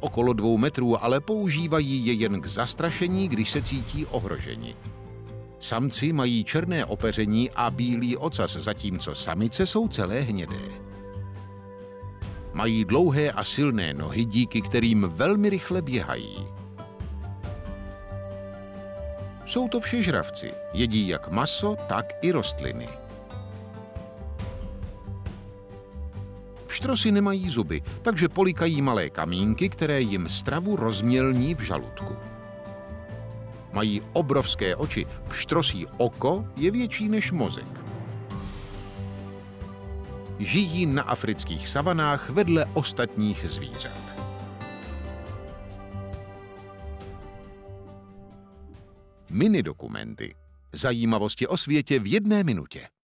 okolo 2 metrů, ale používají je jen k zastrašení, když se cítí ohroženi. Samci mají černé opeření a bílý ocas, zatímco samice jsou celé hnědé. Mají dlouhé a silné nohy, díky kterým velmi rychle běhají. Jsou to všežravci, jedí jak maso, tak i rostliny. Pštrosy nemají zuby, takže polikají malé kamínky, které jim stravu rozmělní v žaludku. Mají obrovské oči, pštrosí oko je větší než mozek. Žijí na afrických savanách vedle ostatních zvířat. Mini dokumenty. Zajímavosti o světě v 1 minutě.